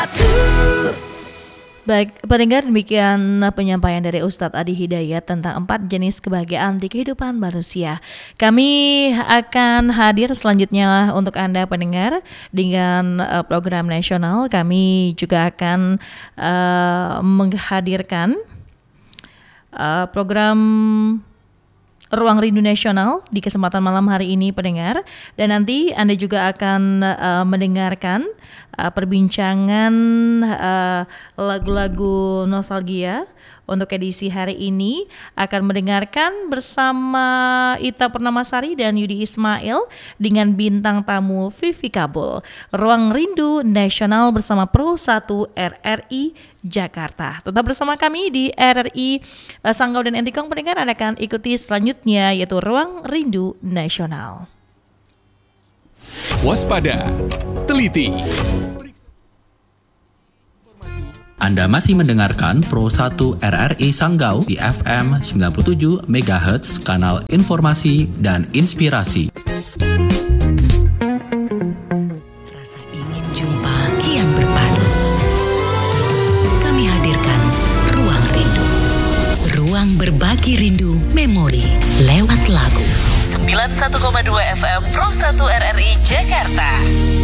Baik, pendengar, demikian penyampaian dari Ustadz Adi Hidayat tentang 4 jenis kebahagiaan di kehidupan manusia. Kami akan hadir selanjutnya untuk Anda pendengar dengan program nasional. Kami juga akan menghadirkan program Ruang Rindu Nasional di kesempatan malam hari ini pendengar, dan nanti Anda juga akan mendengarkan perbincangan lagu-lagu nostalgia. Untuk edisi hari ini akan mendengarkan bersama Ita Purnamasari dan Yudi Ismail dengan bintang tamu Vivi Kabul. Ruang Rindu Nasional bersama Pro 1 RRI Jakarta. Tetap bersama kami di RRI Sanggau dan Entikong pendengar. Anda akan ikuti selanjutnya yaitu Ruang Rindu Nasional. Waspada, teliti. Anda masih mendengarkan Pro 1 RRI Sanggau di FM 97 MHz, kanal informasi dan inspirasi. Rasa ingin jumpa kian berpadu. Kami hadirkan Ruang Rindu. Ruang berbagi rindu memori lewat lagu. 91,2 FM Pro 1 RRI Jakarta.